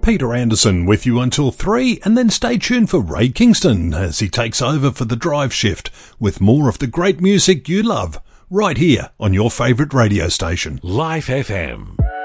Peter Anderson with you until 3, and then stay tuned for Ray Kingston as he takes over for the drive shift with more of the great music you love right here on your favourite radio station. Life FM.